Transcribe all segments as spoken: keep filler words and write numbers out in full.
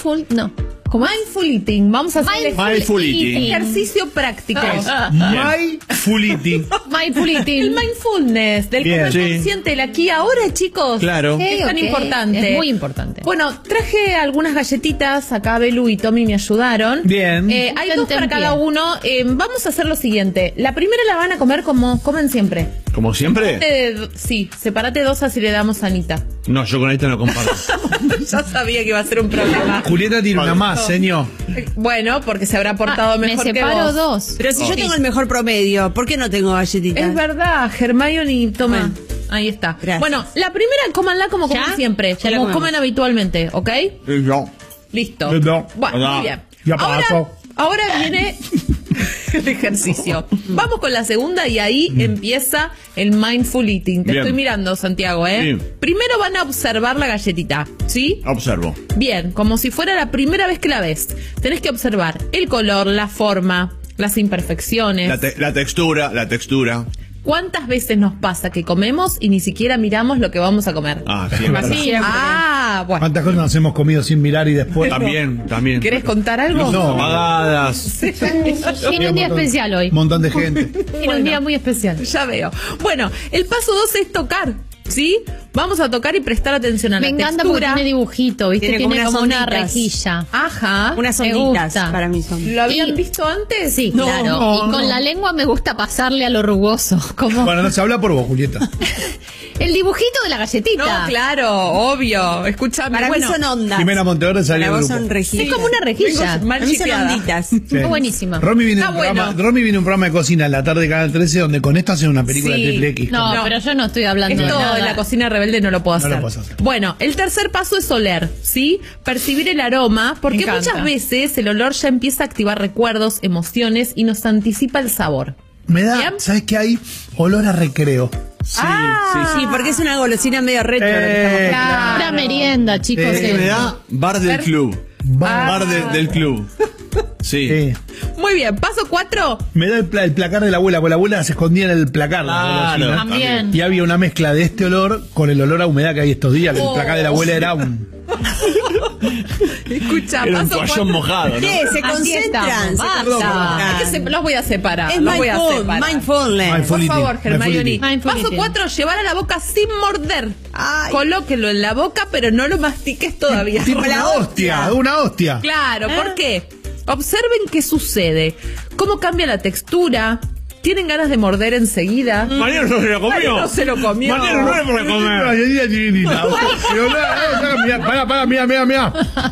mindful, no. ¿Cómo? Mindful eating. Vamos a hacer Mindful, mindful eating. Ejercicio práctico. Mindful eating. Mindful eating. El mindfulness, del Bien, comer sí. consciente, el aquí y ahora, chicos. Claro. Es tan Okay, importante. es muy importante. Bueno, traje algunas galletitas. Acá Belu y Tommy me ayudaron. Bien. Eh, hay dos para Tentempié. cada uno. Eh, vamos a hacer lo siguiente. La primera la van a comer como comen siempre. ¿Como siempre? Eh, sí, separate dos así le damos a Anita. No, yo con esta no comparto. Ya sabía que iba a ser un problema. Julieta tiene una más, señor. Bueno, porque se habrá portado Ah, me mejor que separo vos. dos. Pero si yo tengo el mejor promedio, ¿por qué no tengo galletitas? Es verdad, Hermione, toma. Bueno. Ahí está. Gracias. Bueno, la primera cómanla como ¿Ya? comen siempre, Ya la como comemos. comen habitualmente, ¿ok? No. Listo. No. Bueno, No. muy bien. Ya ahora, pasó. ahora viene el ejercicio. Vamos con la segunda y ahí empieza el mindful eating. Te Bien. estoy mirando, Santiago, ¿eh? Sí. Primero van a observar la galletita, ¿sí? Observo. Bien, como si fuera la primera vez que la ves. Tenés que observar el color, la forma, las imperfecciones. La, te- la textura, la textura. ¿Cuántas veces nos pasa que comemos y ni siquiera miramos lo que vamos a comer? Ah, siempre. Así. Ah, bueno. ¿Cuántas cosas nos hemos comido sin mirar y después? También, también. ¿Querés contar algo? Luces No. apagadas. Tiene un día especial hoy. Un montón de gente. Tiene un día muy especial. Ya veo. Bueno, el paso dos es tocar, ¿sí? Vamos a tocar y prestar atención a Me la encanta porque textura. tiene dibujito, ¿viste? Tiene Tiene, como como, unas una onditas. rejilla. Ajá. Unas Me onditas gusta. para mí son. ¿Lo habían Y- visto antes? Sí, No, claro. no, y con no. la lengua me gusta pasarle a lo rugoso. Como Bueno, no se habla por vos, Julieta. el dibujito de la galletita. No, claro, obvio. Escúchame. Para bueno, mí son ondas. Jimena Monteverde salió Para del vos grupo. son rejitas. Es como una rejilla. Vengo mal Para mí son chipeada. onditas. Sí. Está buenísima. Romy viene, Está un programa, bueno. Romy viene un programa de cocina en la tarde de Canal trece donde con esto hacen una película Sí. de triple X. No, No. pero yo no estoy hablando Esto de nada. en la cocina rebelde no lo puedo No hacer. lo puedes hacer. Bueno, el tercer paso es oler, ¿sí? Percibir el aroma, porque Me encanta. muchas veces el olor ya empieza a activar recuerdos, emociones y nos anticipa el sabor. Me da, Bien. ¿sabes qué hay? Olor a recreo. Sí, Ah. sí, Sí, porque es una golosina medio retro. Eh, Claro. Una merienda, chicos. Eh, sí. eh. Me da bar del club. Bar- Bar de- del club. Sí. Eh, Muy bien, paso cuatro. me da el, pla- el placar de la abuela, porque la abuela se escondía en el placar. la Claro. golosina. También. Y había una mezcla de este olor con el olor a humedad que hay estos días. que Oh. El placar de la abuela era un... Escucha, Era un paso toallón cuatro. mojado, ¿no? ¿Qué? Se Así concentran. estamos, Se basta. concentran. Es que se- los voy a separar. Es los voy a mindful, separar. mindfulness. Mindful. Por eating, favor, mindful Hermione. eating. Mindful Paso eating. cuatro, llevar a la boca sin morder. Ay. Colóquelo en la boca, pero no lo mastiques todavía. Tipo una hostia, una hostia. Claro, ¿por qué? Observen qué sucede. Cómo cambia la textura. ¿Tienen ganas de morder enseguida? Mariano no se lo comió. Mariano se lo comió. Mariano no le puede Una comer. galletita chiquitita. Pero no, no, no, mira, pará, pará, mira, mira, mira.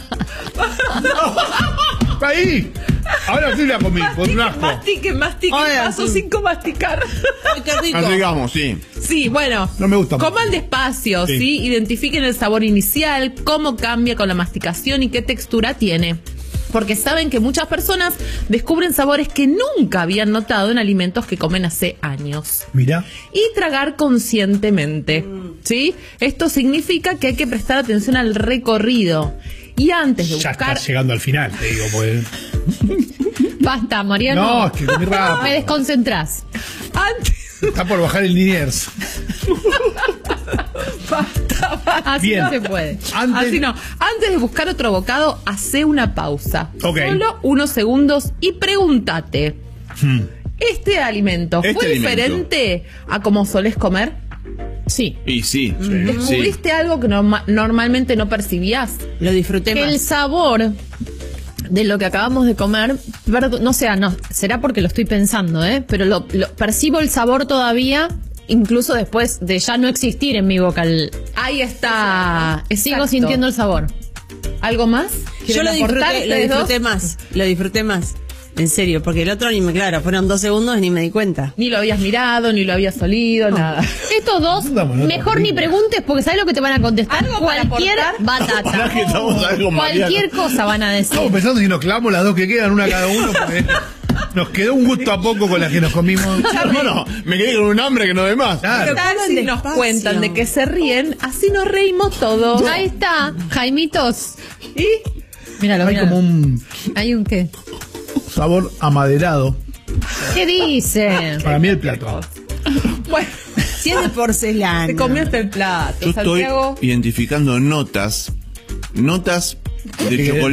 Ahí. Ahora sí la comí, con un asco. Mastiquen, mastiquen. Ay, Paso así. cinco, masticar. Ay, qué rico. Así digamos, sí. Sí, bueno. No me gusta mucho. Coman despacio, ¿sí? Sí. Identifiquen el sabor inicial, cómo cambia con la masticación y qué textura tiene. Porque saben que muchas personas descubren sabores que nunca habían notado en alimentos que comen hace años. Mira. Y tragar conscientemente, ¿sí? Esto significa que hay que prestar atención al recorrido. Y antes de Ya buscar... estás llegando al final, te digo, pues. Basta, Mariano. No, es que comí Me rápido. desconcentrás. Antes... Está por bajar el Liniers. Basta, basta. Así Bien. no se puede. Antes, Así no. Antes de buscar otro bocado, hace una pausa. Ok. Solo unos segundos y pregúntate. Hmm. ¿Este alimento Este fue alimento. diferente a como solés comer? Sí. Y sí. Sí. ¿Descubriste algo que norma- normalmente no percibías? Lo disfruté Que el más. sabor de lo que acabamos de comer, perdo- no sé, no, será porque lo estoy pensando, ¿eh? Pero lo, lo- percibo el sabor todavía, incluso después de ya no existir en mi boca. el- Ahí está. sigo Exacto. sintiendo el sabor. ¿Algo más? Yo ¿Quieren lo aportar disfruté, lo ustedes dos? disfruté más. Lo disfruté más. En serio, porque el otro ni me, claro, fueron dos segundos y ni me di cuenta. Ni lo habías mirado, ni lo habías olido, nada. Estos dos, Vamos, no, mejor ni terrible. preguntes porque sabes lo que te van a contestar. ¿Algo para Cualquier aportar? Pará que estamos batata. algo Cualquier Mariano. cosa van a decir. Estamos pensando si nos clavamos las dos que quedan, una cada uno, porque nos quedó un gusto a poco con las que nos comimos. Hermano, me quedé con un hambre que no de más. Claro. Pero Hablan si nos despacio. cuentan de que se ríen, así nos reímos todos. Ahí está, Jaimitos. ¿Y? Míralo, Hay míralo. como un Hay un qué. sabor amaderado. ¿Qué dice? Para mí el plato. Bueno, Si es de porcelana. te comió hasta el plato, Yo estoy Santiago. identificando notas, notas de Eh, chocolate.